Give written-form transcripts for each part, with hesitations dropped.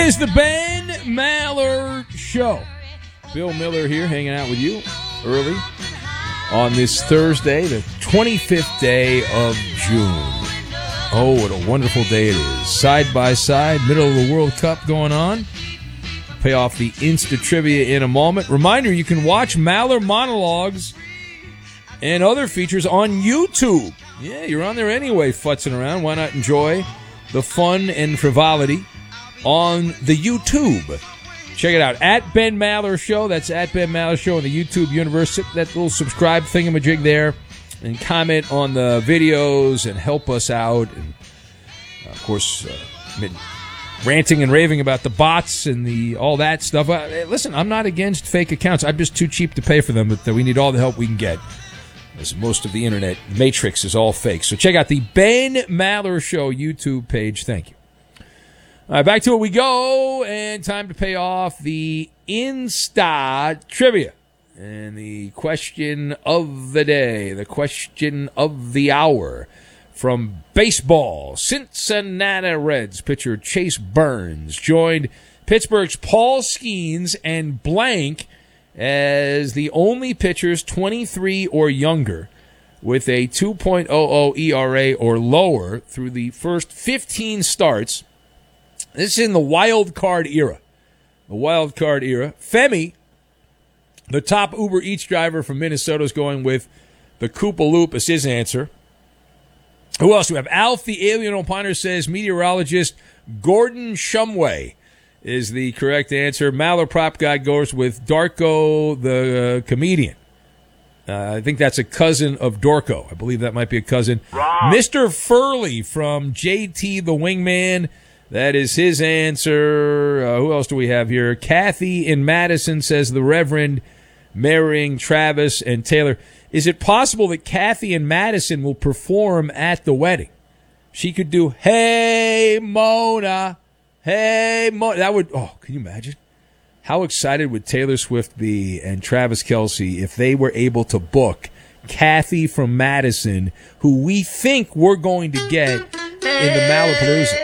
is the Ben Maller Show. Bill Miller here hanging out with you early on this Thursday, the 25th day of June. Oh, what a wonderful day it is. Side by side, middle of the World Cup going on. Pay off the Insta Trivia in a moment. Reminder, you can watch Maller monologues and other features on YouTube. Yeah, you're on there anyway, futzing around. Why not enjoy the fun and frivolity on the YouTube? Check it out, at Ben Maller Show. That's at Ben Maller Show in the YouTube universe. Hit that little subscribe thingamajig there and comment on the videos and help us out. And, of course, ranting and raving about the bots and all that stuff. Listen, I'm not against fake accounts. I'm just too cheap to pay for them, but we need all the help we can get, as most of the internet matrix is all fake. So check out the Ben Maller Show YouTube page. Thank you. All right, back to it we go, and time to pay off the Insta Trivia. And the question of the day, the question of the hour, from baseball, Cincinnati Reds pitcher Chase Burns joined Pittsburgh's Paul Skeens and blank as the only pitchers 23 or younger with a 2.00 ERA or lower through the first 15 starts. This is in the wild card era. The wild card era. Femi, the top Uber Eats driver from Minnesota, is going with the Koopa Loop as his answer. Who else do we have? Alf, the alien opiner, says meteorologist Gordon Shumway is the correct answer. Maller Prop Guy goes with Darko, the comedian. I think that's a cousin of Dorco. I believe that might be a cousin. Wrong. Mr. Furley from JT the Wingman. That is his answer. Who else do we have here? Kathy in Madison says the Reverend, marrying Travis and Taylor. Is it possible that Kathy in Madison will perform at the wedding? She could do, "Hey, Mona. Hey, Mona." That would, can you imagine? How excited would Taylor Swift be and Travis Kelce if they were able to book Kathy from Madison, who we think we're going to get in the Malapalooza?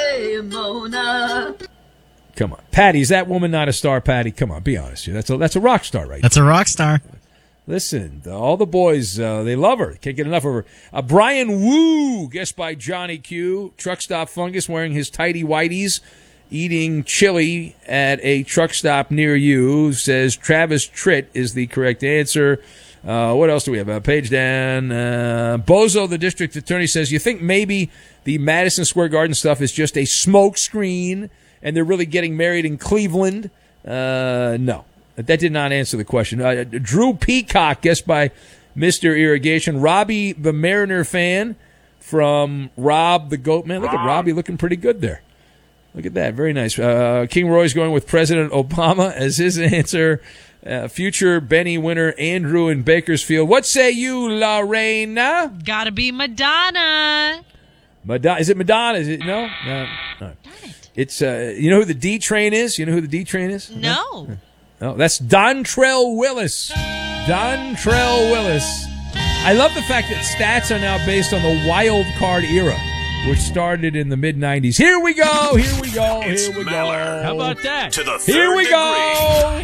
Mona. Come on. Patty, is that woman not a star, Patty? Come on, be honest. That's a rock star right That's there. A rock star. Listen, all the boys, they love her. Can't get enough of her. Brian Woo, guessed by Johnny Q. Truck stop fungus, wearing his tighty whities, eating chili at a truck stop near you, says Travis Tritt is the correct answer. What else do we have? Page down. Bozo, the district attorney, says, you think maybe the Madison Square Garden stuff is just a smoke screen and they're really getting married in Cleveland? No. That did not answer the question. Drew Peacock, guessed by Mr. Irrigation. Robbie, the Mariner fan, from Rob the Goat Man. Look at Robbie looking pretty good there. Look at that. Very nice. King Roy's going with President Obama as his answer. Future Benny winner Andrew in Bakersfield. What say you, Lorena? Gotta be Madonna. Madonna. Is it Madonna? Is it? No? No. Darn it. It's, you know who the D Train is? You know who the D Train is? No. No, that's Dontrell Willis. Dontrell Willis. I love the fact that stats are now based on the wild card era, which started in the mid-'90s. Here we go. Here we go. Here we go. How about that? To the Here we go.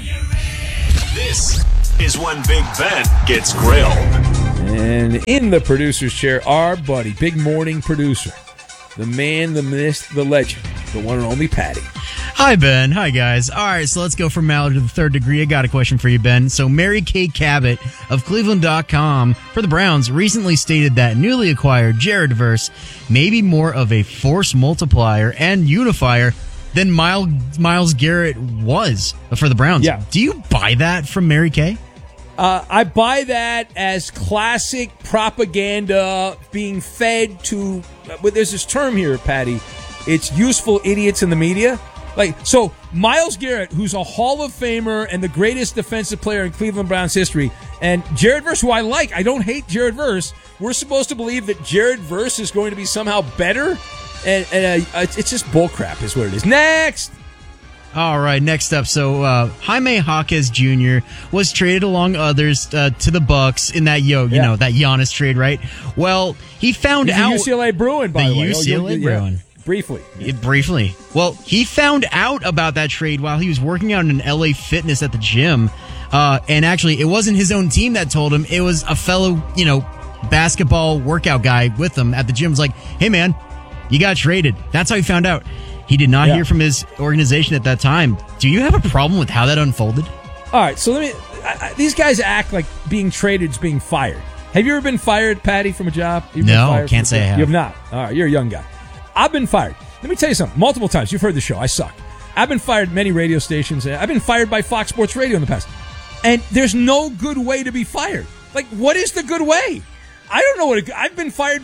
This is when Big Ben gets grilled. And in the producer's chair, our buddy, big morning producer, the man, the myth, the legend, the one and only Patty. Hi, Ben. Hi, guys. All right, so let's go from Maller to the third degree. I got a question for you, Ben. So Mary Kay Cabot of Cleveland.com for the Browns recently stated that newly acquired Jared Verse may be more of a force multiplier and unifier than Myles Garrett was for the Browns. Yeah. Do you buy that from Mary Kay? I buy that as classic propaganda being fed to... There's this term here, Patty. It's useful idiots in the media. So Myles Garrett, who's a Hall of Famer and the greatest defensive player in Cleveland Browns history, and Jared Verse, who I like, I don't hate Jared Verse, we're supposed to believe that Jared Verse is going to be somehow better? And it's just bullcrap is what it is. Next! All right, next up. So Jaime Jaquez Jr. was traded along others to the Bucks in that that Giannis trade, right? Well, he found out UCLA Bruin, by the way. UCLA Bruin. Briefly. Briefly. Well, he found out about that trade while he was working out in LA Fitness at the gym. And actually, it wasn't his own team that told him. It was a fellow, basketball workout guy with him at the gym. Was like, hey, man, you got traded. That's how he found out. He did not hear from his organization at that time. Do you have a problem with how that unfolded? All right, so these guys act like being traded is being fired. Have you ever been fired, Patty, from a job? No, can't say I have. You have not. All right, you're a young guy. I've been fired. Let me tell you something. Multiple times. You've heard the show. I suck. I've been fired at many radio stations. I've been fired by Fox Sports Radio in the past. And there's no good way to be fired. Like, what is the good way? I don't know I've been fired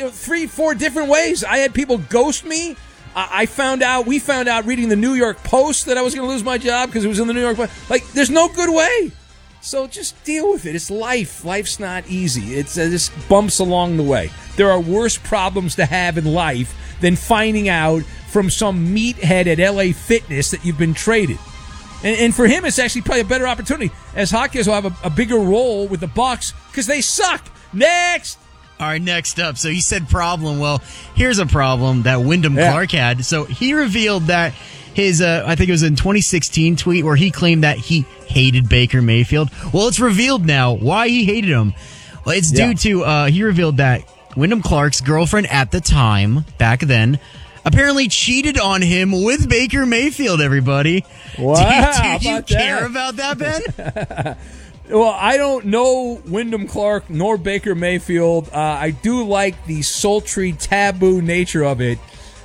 3-4 different ways. I had people ghost me. We found out reading the New York Post that I was going to lose my job because it was in the New York Post. Like, there's no good way. So just deal with it. It's life. Life's not easy. It's just bumps along the way. There are worse problems to have in life than finding out from some meathead at LA Fitness that you've been traded. And for him, it's actually probably a better opportunity, as Hawkins will have a bigger role with the Bucks because they suck. Next! All right, next up. So you said problem. Well, here's a problem that Wyndham Clark had. So he revealed that his, I think it was in 2016 tweet where he claimed that he hated Baker Mayfield. Well, it's revealed now why he hated him. Well, it's due to, he revealed that Wyndham Clark's girlfriend at the time, back then, apparently cheated on him with Baker Mayfield, everybody. Wow. Do you care about that, Ben? Well, I don't know Wyndham Clark nor Baker Mayfield. I do like the sultry, taboo nature of it.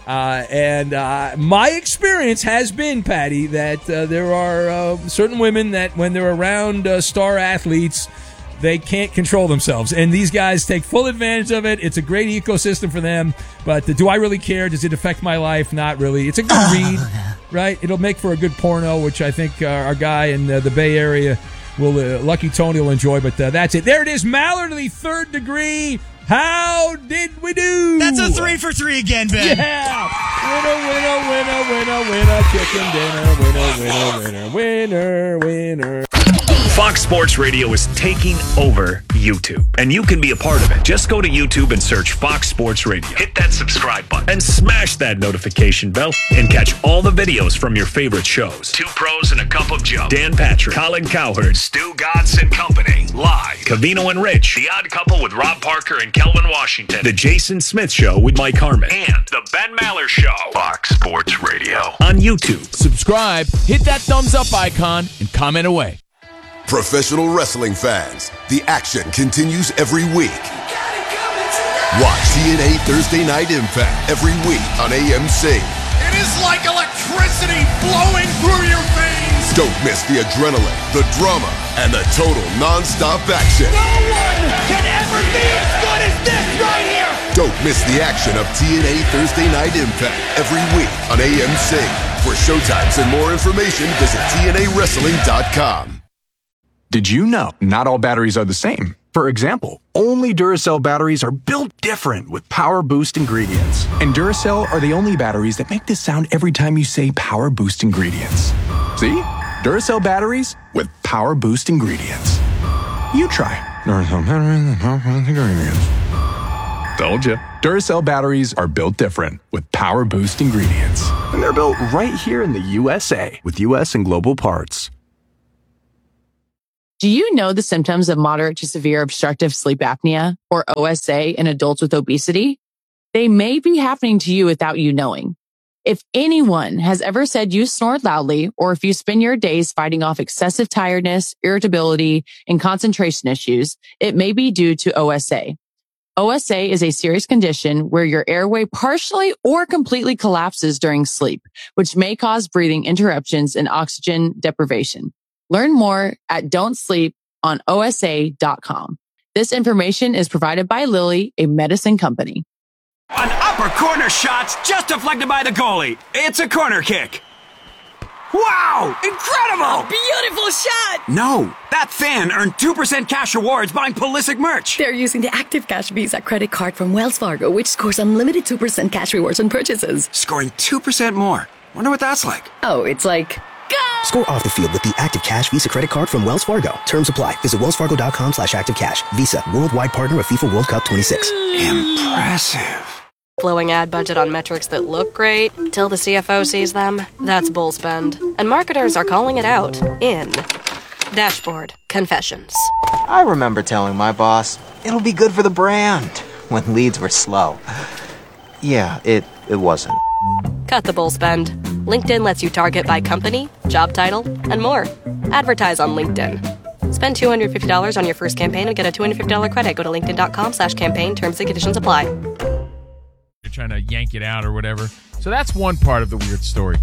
And my experience has been, Patty, that there are certain women that when they're around star athletes, they can't control themselves. And these guys take full advantage of it. It's a great ecosystem for them. But do I really care? Does it affect my life? Not really. It's a good read, right? It'll make for a good porno, which I think our guy in the Bay Area Lucky Tony will enjoy. But that's it. There it is. Mallard to the third degree. How did we do? That's a 3 for 3 again, Ben. Yeah. Winner, chicken dinner. Winner. Fox Sports Radio is taking over YouTube, and you can be a part of it. Just go to YouTube and search Fox Sports Radio. Hit that subscribe button and smash that notification bell and catch all the videos from your favorite shows. Two Pros and a Cup of Joe. Dan Patrick, Colin Cowherd, Stu Godson and Company. Live. Cavino and Rich. The Odd Couple with Rob Parker and Kelvin Washington. The Jason Smith Show with Mike Harmon. And The Ben Maller Show. Fox Sports Radio. On YouTube. Subscribe, hit that thumbs up icon, and comment away. Professional wrestling fans, the action continues every week. Watch TNA Thursday Night Impact every week on AMC. It is like electricity flowing through your veins. Don't miss the adrenaline, the drama, and the total non-stop action. No one can ever be as good as this right here. Don't miss the action of TNA Thursday Night Impact every week on AMC. For showtimes and more information, visit TNAWrestling.com. Did you know not all batteries are the same? For example, only Duracell batteries are built different with Power Boost ingredients. And Duracell are the only batteries that make this sound every time you say Power Boost ingredients. See? Duracell batteries with Power Boost ingredients. You try. Duracell batteries with Power Boost ingredients. Told ya. Duracell batteries are built different with Power Boost ingredients. And they're built right here in the USA with US and global parts. Do you know the symptoms of moderate to severe obstructive sleep apnea, or OSA, in adults with obesity? They may be happening to you without you knowing. If anyone has ever said you snore loudly, or if you spend your days fighting off excessive tiredness, irritability, and concentration issues, it may be due to OSA. OSA is a serious condition where your airway partially or completely collapses during sleep, which may cause breathing interruptions and oxygen deprivation. Learn more at don'tsleeponosa.com. This information is provided by Lilly, a medicine company. An upper corner shot's just deflected by the goalie. It's a corner kick. Wow! Incredible! Beautiful shot! No, that fan earned 2% cash rewards buying Pulisic merch. They're using the Active Cash Visa credit card from Wells Fargo, which scores unlimited 2% cash rewards on purchases. Scoring 2% more. Wonder what that's like. Oh, it's like... Go! Score off the field with the Active Cash Visa credit card from Wells Fargo. Terms apply. Visit wellsfargo.com/activecash. Visa, worldwide partner of FIFA World Cup 26. Impressive. Blowing ad budget on metrics that look great till the CFO sees them, that's bull spend. And marketers are calling it out in Dashboard Confessions. I remember telling my boss, it'll be good for the brand, when leads were slow. Yeah, it wasn't. Cut the bull spend. LinkedIn lets you target by company, job title, and more. Advertise on LinkedIn. Spend $250 on your first campaign and get a $250 credit. Go to linkedin.com/campaign. Terms and conditions apply. You're trying to yank it out or whatever. So that's one part of the weird story.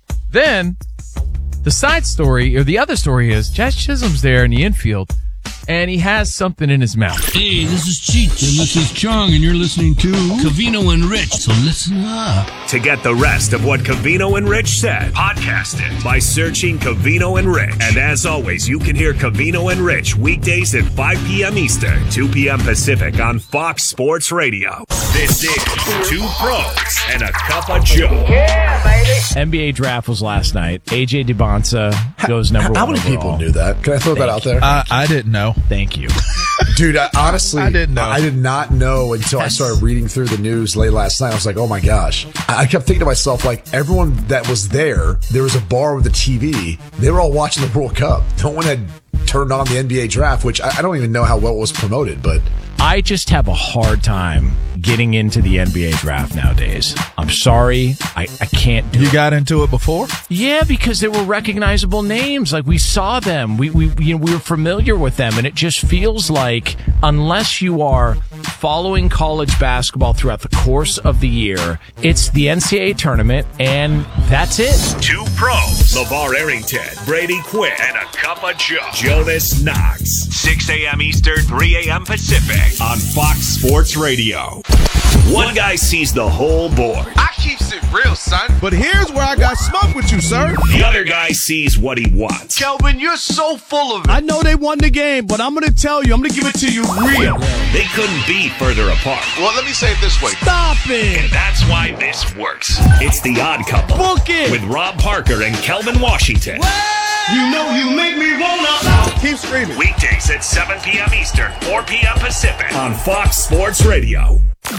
Then the side story, or the other story, is Jazz Chisholm's there in the infield, and he has something in his mouth. Hey, this is Cheech, and this is Chong, and you're listening to Covino and Rich, so listen up. To get the rest of what Covino and Rich said, podcast it by searching Covino and Rich. And as always, you can hear Covino and Rich weekdays at 5 p.m. Eastern, 2 p.m. Pacific on Fox Sports Radio. This is Two Pros and a Cup of Joe. Yeah, baby. NBA draft was last night. AJ DeBonsa goes number one. How many people knew that? Can I throw that out there? I didn't know. Thank you. Dude, honestly, I didn't know. I did not know until I started reading through the news late last night. I was like, oh my gosh. I kept thinking to myself, like, everyone that was there was a bar with a TV. They were all watching the World Cup. No one had turned on the NBA draft, which I don't even know how well it was promoted, but I just have a hard time getting into the NBA draft nowadays. I'm sorry. I can't do it. You got into it before? Yeah, because there were recognizable names. Like, we saw them. We were familiar with them, and it just feels like unless you are following college basketball throughout the course of the year, it's the NCAA tournament, and that's it. Two Pros, LeVar Arrington, Brady Quinn, and a Cup of Joe, Jonas Knox. 6 a.m. Eastern, 3 a.m. Pacific on Fox Sports Radio. One guy sees the whole board. I keeps it real, son. But here's where I got smoked with you, sir. The other guy sees what he wants. Kelvin, you're so full of it. I know they won the game, but I'm going to tell you, I'm going to give it to you real. They couldn't be further apart. Well, let me say it this way. Stop it. And that's why this works. It's The Odd Couple. Book it. With Rob Parker and Kelvin Washington. You know you make me wanna. Keep screaming. Weekdays at 7 p.m. Eastern, 4 p.m. Pacific on Fox Sports Radio.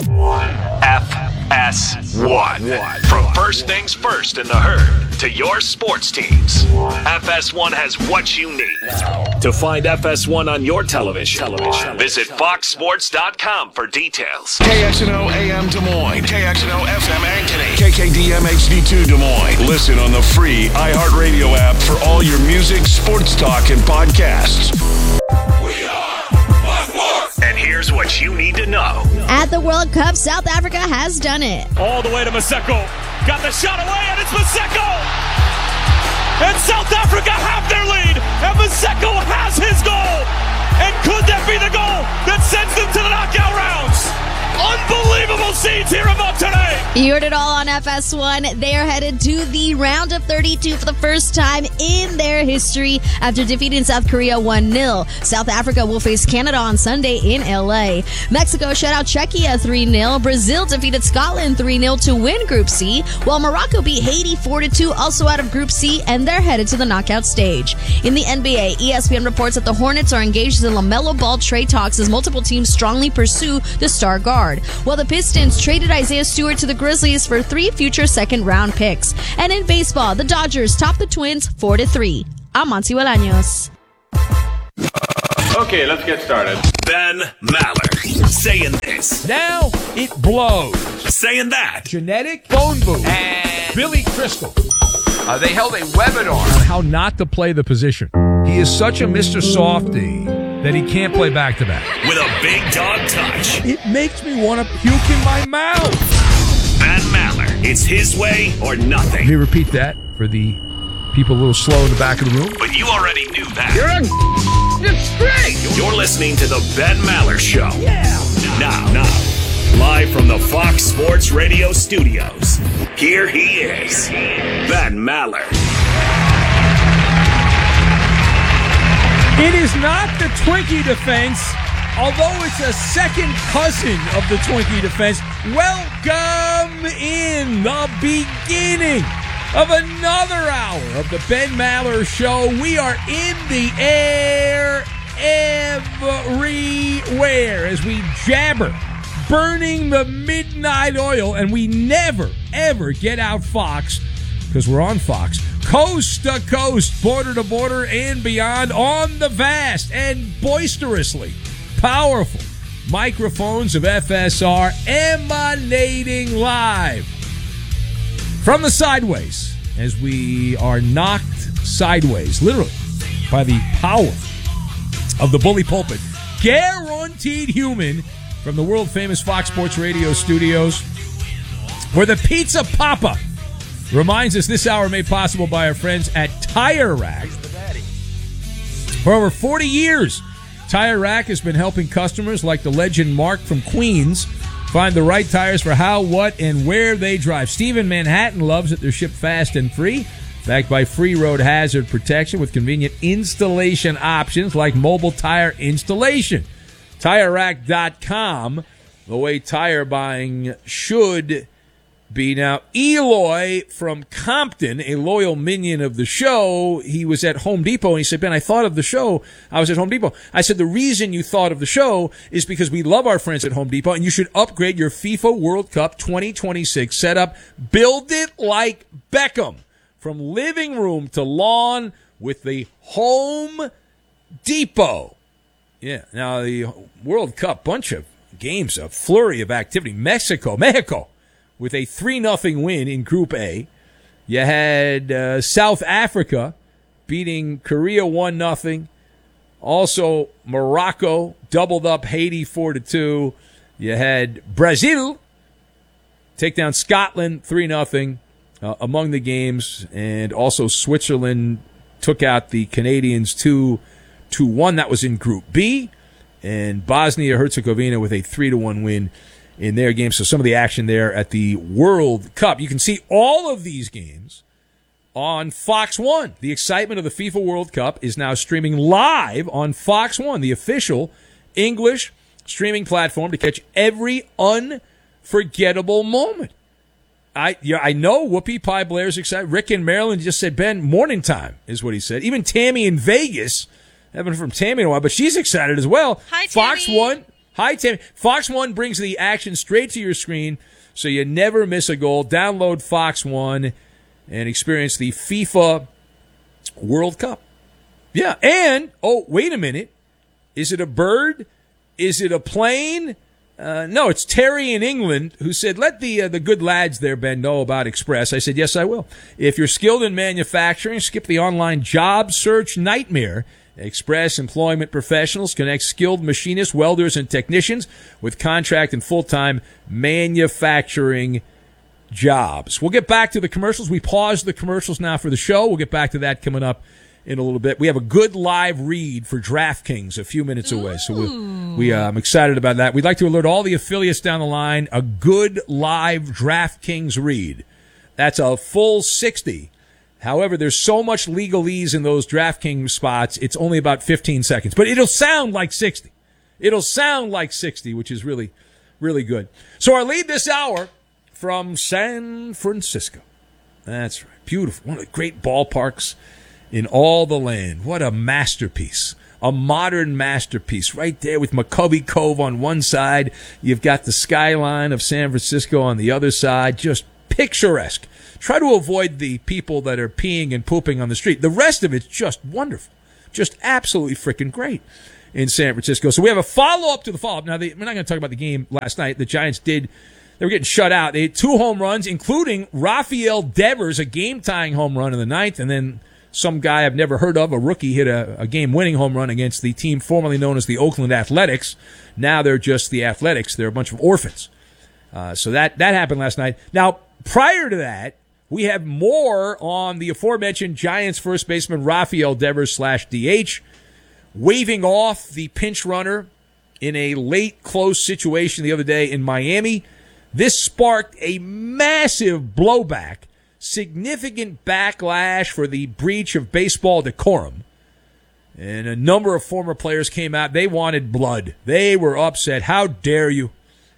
FS1. From first things first in the herd to your sports teams, FS1 has what you need. To find FS1 on your television, visit foxsports.com for details. KXNO AM Des Moines, KXNO FM Ankeny, KKDM HD2 Des Moines. Listen on the free iHeartRadio app for all your music, sports talk, and podcasts. And here's what you need to know. At the World Cup, South Africa has done it. All the way to Maseko. Got the shot away, and it's Maseko! And South Africa have their lead, and Maseko has his goal! And could that be the goal that sends them to the knockout rounds? Unbelievable scenes here in Monterrey. You heard it all on FS1. They are headed to the round of 32 for the first time in their history after defeating South Korea 1-0. South Africa will face Canada on Sunday in LA. Mexico shut out Czechia 3-0. Brazil defeated Scotland 3-0 to win Group C, while Morocco beat Haiti 4-2, also out of Group C, and they're headed to the knockout stage. In the NBA, ESPN reports that the Hornets are engaged in LaMelo Ball trade talks as multiple teams strongly pursue the star guard. While the Pistons traded Isaiah Stewart to the Grizzlies for 3 future second-round picks. And in baseball, the Dodgers top the Twins 4-3. I'm Monty Bolaños. Okay, let's get started. Ben Maller saying this. Now it blows. Saying that. Genetic phone booth. And Billy Crystal. They held a webinar on how not to play the position. He is such a Mr. Softy that he can't play back-to-back. With a big dog touch. It makes me want to puke in my mouth. Ben Maller. It's his way or nothing. Let me repeat that for the people a little slow in the back of the room. But you already knew that. It's great. You're listening to the Ben Maller Show. Yeah. Now, live from the Fox Sports Radio studios, here he is, Ben Maller. It is not the Twinkie defense, although it's a second cousin of the Twinkie defense. Welcome in the beginning of another hour of the Ben Maller Show. We are in the air everywhere as we jabber burning the midnight oil, and we never, ever get out Fox because we're on Fox. Coast to coast, border to border, and beyond on the vast and boisterously powerful microphones of FSR emanating live from the sideways as we are knocked sideways, literally, by the power of the bully pulpit. Guaranteed human from the world-famous Fox Sports Radio studios, where the Pizza Papa reminds us this hour made possible by our friends at Tire Rack. For over 40 years, Tire Rack has been helping customers like the legend Mark from Queens find the right tires for how, what, and where they drive. Steve in Manhattan loves that they're shipped fast and free, backed by free road hazard protection with convenient installation options like mobile tire installation. TireRack.com, the way tire buying should be. Now, Eloy from Compton, a loyal minion of the show, he was at Home Depot, and he said, Ben, I thought of the show. I was at Home Depot. I said, the reason you thought of the show is because we love our friends at Home Depot, and you should upgrade your FIFA World Cup 2026 setup. Build it like Beckham, from living room to lawn with the Home Depot. Yeah, now the World Cup, bunch of games, a flurry of activity. Mexico, with a 3-0 win in Group A. You had South Africa beating Korea 1-0. Also, Morocco doubled up Haiti 4-2. You had Brazil take down Scotland 3-0 among the games. And also Switzerland took out the Canadians 2-1. That was in Group B. And Bosnia-Herzegovina with a 3-1 win in their game. So some of the action there at the World Cup. You can see all of these games on Fox 1. The excitement of the FIFA World Cup is now streaming live on Fox 1, the official English streaming platform to catch every unforgettable moment. I know Whoopi Pie Blair's excited. Rick in Maryland just said, Ben, morning time is what he said. Even Tammy in Vegas, haven't heard from Tammy in a while, but she's excited as well. Hi, Fox Tammy. 1. Hi, Tammy. Fox 1 brings the action straight to your screen so you never miss a goal. Download Fox 1 and experience the FIFA World Cup. Yeah, and, oh, wait a minute. Is it a bird? Is it a plane? No, it's Terry in England who said, let the good lads there, Ben, know about Express. I said, yes, I will. If you're skilled in manufacturing, skip the online job search nightmare. Express Employment Professionals connect skilled machinists, welders, and technicians with contract and full-time manufacturing jobs. We'll get back to the commercials. We paused the commercials now for the show. We'll get back to that coming up in a little bit. We have a good live read for DraftKings a few minutes away, so I'm excited about that. We'd like to alert all the affiliates down the line, a good live DraftKings read. That's a full 60. However, there's so much legalese in those DraftKings spots, it's only about 15 seconds. But it'll sound like 60. It'll sound like 60, which is really, really good. So our lead this hour from San Francisco. That's right. Beautiful. One of the great ballparks in all the land. What a masterpiece. A modern masterpiece right there with McCovey Cove on one side. You've got the skyline of San Francisco on the other side. Just picturesque. Try to avoid the people that are peeing and pooping on the street. The rest of it's just wonderful. Just absolutely freaking great in San Francisco. So we have a follow-up to the follow-up. Now, we're not going to talk about the game last night. The Giants they were getting shut out. They had 2 home runs, including Rafael Devers, a game-tying home run in the 9th, and then some guy I've never heard of, a rookie, hit a game-winning home run against the team formerly known as the Oakland Athletics. Now they're just the Athletics. They're a bunch of orphans. So that happened last night. Now, prior to that, we have more on the aforementioned Giants first baseman Rafael Devers /DH, waving off the pinch runner in a late close situation the other day in Miami. This sparked a massive blowback, significant backlash for the breach of baseball decorum. And a number of former players came out. They wanted blood. They were upset. How dare you?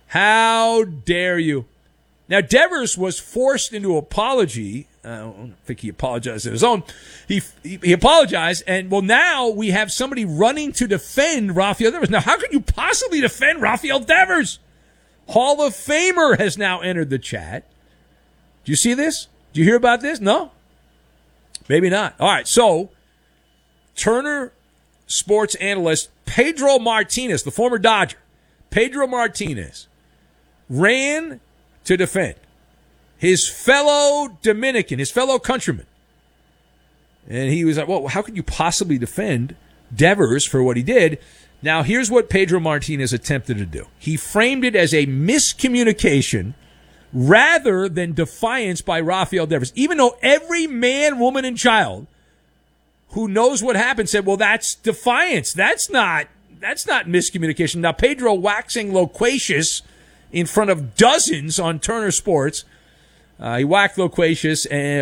How dare you? Now, Devers was forced into apology. I don't think he apologized on his own. He apologized, and, well, now we have somebody running to defend Rafael Devers. Now, how could you possibly defend Rafael Devers? Hall of Famer has now entered the chat. Do you see this? Do you hear about this? No? Maybe not. All right, so Turner sports analyst Pedro Martinez, the former Dodger, Pedro Martinez, ran to defend his fellow Dominican, his fellow countryman. And he was like, well, how could you possibly defend Devers for what he did? Now, here's what Pedro Martinez attempted to do. He framed it as a miscommunication rather than defiance by Rafael Devers, even though every man, woman, and child who knows what happened said, well, that's defiance. That's not miscommunication. Now, Pedro waxing loquacious in front of dozens on Turner Sports. He waxed loquacious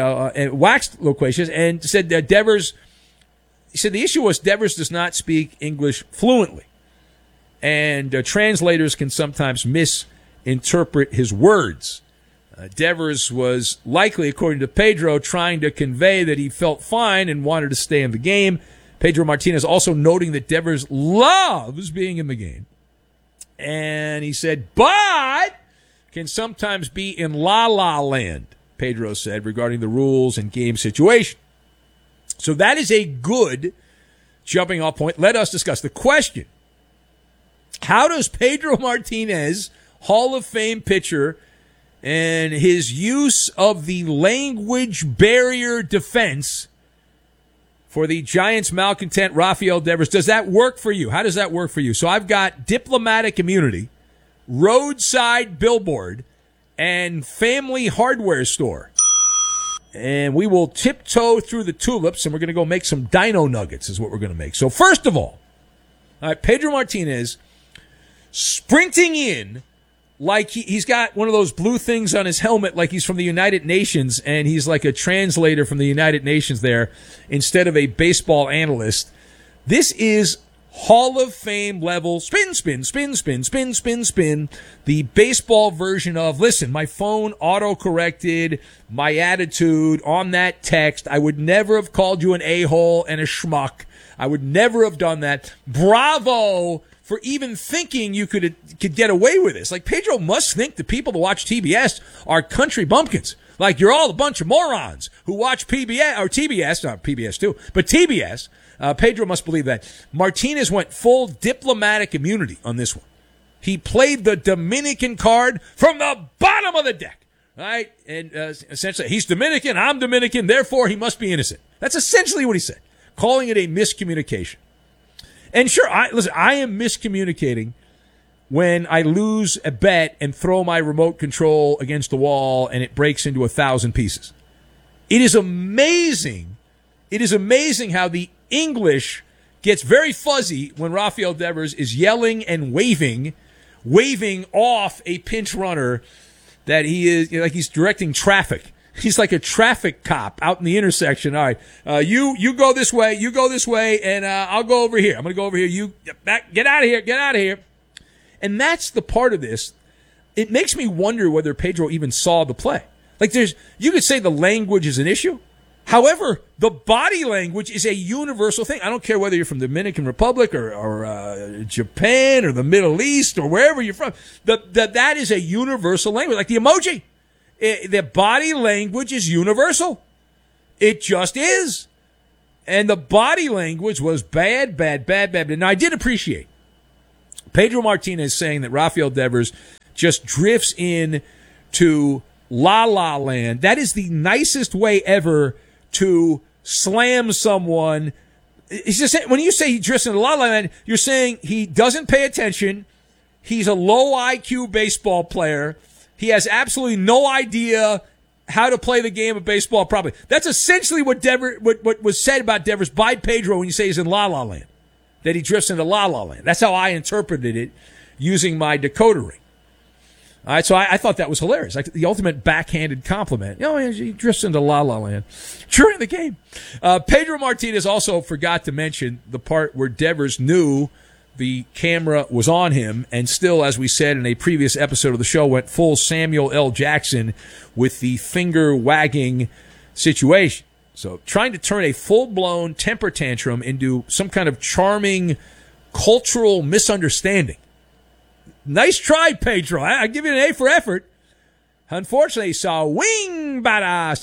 and said that Devers, he said the issue was Devers does not speak English fluently. And translators can sometimes misinterpret his words. Devers was likely, according to Pedro, trying to convey that he felt fine and wanted to stay in the game. Pedro Martinez also noting that Devers loves being in the game. And he said, but can sometimes be in la-la land, Pedro said, regarding the rules and game situation. So that is a good jumping off point. Let us discuss the question. How does Pedro Martinez, Hall of Fame pitcher, and his use of the language barrier defense for the Giants' malcontent Rafael Devers, does that work for you? How does that work for you? So I've got diplomatic immunity, roadside billboard, and family hardware store. And we will tiptoe through the tulips, and we're going to go make some dino nuggets is what we're going to make. So first of all right, Pedro Martinez sprinting in like he's got one of those blue things on his helmet like he's from the United Nations, and he's like a translator from the United Nations there instead of a baseball analyst. This is Hall of Fame level spin, spin, spin, spin, spin, spin, spin. The baseball version of, listen, my phone auto-corrected my attitude on that text. I would never have called you an a-hole and a schmuck. I would never have done that. Bravo for even thinking you could get away with this. Like, Pedro must think the people that watch TBS are country bumpkins. Like, you're all a bunch of morons who watch PBS, or TBS, not PBS too, but TBS. Pedro must believe that. Martinez went full diplomatic immunity on this one. He played the Dominican card from the bottom of the deck, right? And essentially, he's Dominican, I'm Dominican, therefore he must be innocent. That's essentially what he said, calling it a miscommunication. And sure, I am miscommunicating when I lose a bet and throw my remote control against the wall and it breaks into 1,000 pieces. It is amazing. It is amazing how the English gets very fuzzy when Rafael Devers is yelling and waving off a pinch runner that he is, like he's directing traffic. He's like a traffic cop out in the intersection. All right, you go this way, and I'll go over here. I'm going to go over here. You get out of here. And that's the part of this. It makes me wonder whether Pedro even saw the play. Like, you could say the language is an issue. However, the body language is a universal thing. I don't care whether you're from the Dominican Republic or Japan or the Middle East or wherever you're from. That is a universal language, like the emoji. The body language is universal. It just is. And the body language was bad. Now, I did appreciate Pedro Martinez saying that Rafael Devers just drifts in to la-la land. That is the nicest way ever to slam someone. It's just, when you say he drifts into la-la land, you're saying he doesn't pay attention. He's a low IQ baseball player. He has absolutely no idea how to play the game of baseball properly. That's essentially what was said about Devers by Pedro when you say he's in la-la land, that he drifts into la-la land. That's how I interpreted it using my decoder ring. All right, so I thought that was hilarious, like the ultimate backhanded compliment. He drifts into la-la land during the game. Pedro Martinez also forgot to mention the part where Devers knew the camera was on him, and still, as we said in a previous episode of the show, went full Samuel L. Jackson with the finger-wagging situation. So trying to turn a full-blown temper tantrum into some kind of charming cultural misunderstanding. Nice try, Pedro. I give you an A for effort. Unfortunately, swing and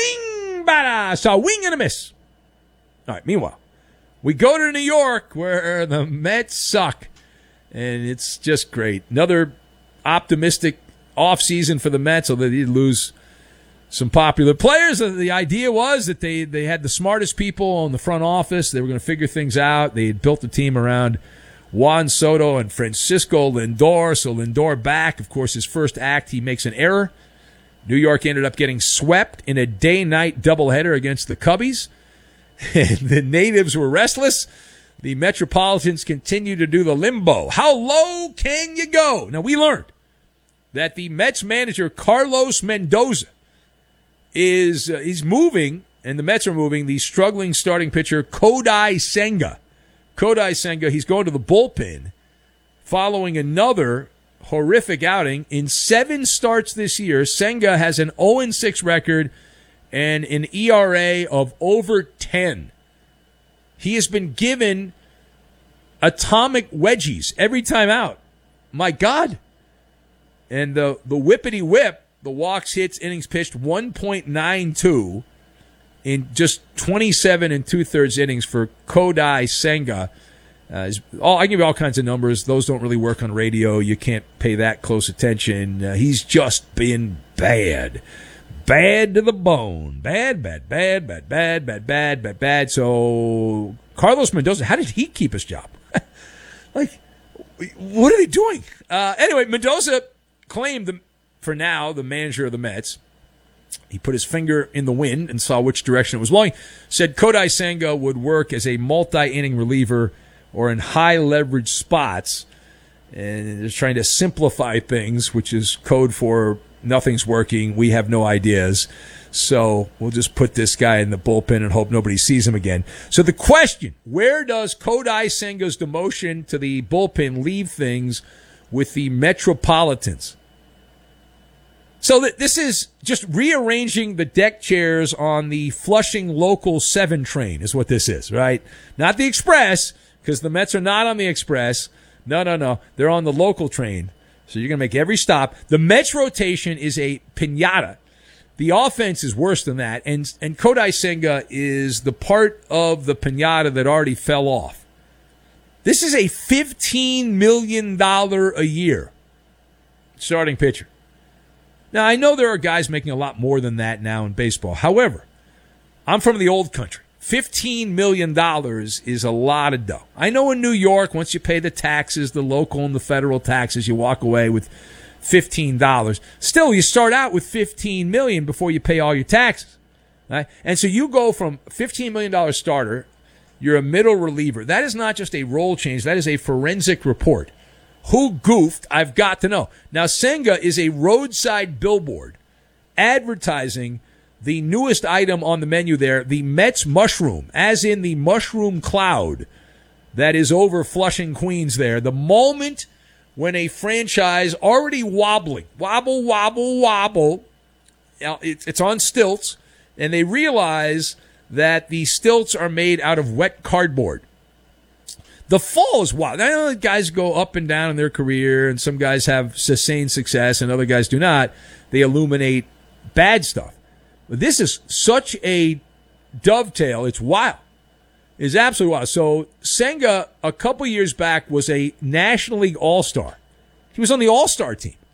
a miss. All right, meanwhile, we go to New York where the Mets suck, and it's just great. Another optimistic offseason for the Mets, although they did lose some popular players. The idea was that they had the smartest people in the front office. They were going to figure things out. They had built a team around Juan Soto and Francisco Lindor. So Lindor back. Of course, his first act, he makes an error. New York ended up getting swept in a day-night doubleheader against the Cubbies. And the natives were restless. The Metropolitans continue to do the limbo. How low can you go? Now, we learned that the Mets manager, Carlos Mendoza, he's moving, and the Mets are moving, the struggling starting pitcher, Kodai Senga. Kodai Senga, he's going to the bullpen following another horrific outing. In 7 starts this year, Senga has an 0-6 record and an ERA of over 10. He has been given atomic wedgies every time out. My God. And the whippity whip, the walks, hits, innings pitched, 1.92 in just 27 2/3 innings for Kodai Senga. I give you all kinds of numbers. Those don't really work on radio. You can't pay that close attention. He's just been bad. Bad to the bone. Bad. So, Carlos Mendoza, how did he keep his job? What are they doing? Anyway, Mendoza claimed, for now, the manager of the Mets. He put his finger in the wind and saw which direction it was blowing. Said Kodai Senga would work as a multi-inning reliever or in high-leverage spots. And they're trying to simplify things, which is code for nothing's working, we have no ideas. So we'll just put this guy in the bullpen and hope nobody sees him again. So the question, where does Kodai Senga's demotion to the bullpen leave things with the Metropolitans? So this is just rearranging the deck chairs on the Flushing Local 7 train is what this is, right? Not the Express, because the Mets are not on the Express. No. They're on the local train. So you're going to make every stop. The Mets rotation is a piñata. The offense is worse than that. And Kodai Senga is the part of the piñata that already fell off. This is a $15 million a year starting pitcher. Now, I know there are guys making a lot more than that now in baseball. However, I'm from the old country. $15 million is a lot of dough. I know in New York, once you pay the taxes, the local and the federal taxes, you walk away with $15. Still, you start out with $15 million before you pay all your taxes. Right? And so you go from $15 million starter, you're a middle reliever. That is not just a role change. That is a forensic report. Who goofed? I've got to know. Now, Senga is a roadside billboard advertising the newest item on the menu there, the Mets mushroom, as in the mushroom cloud that is over Flushing, Queens there. The moment when a franchise already wobbling, wobble, it's on stilts, and they realize that the stilts are made out of wet cardboard. The fall is wild. I know guys go up and down in their career, and some guys have sustained success, and other guys do not. They illuminate bad stuff. But this is such a dovetail. It's wild. It's absolutely wild. So Senga, a couple years back, was a National League All-Star. He was on the All-Star team.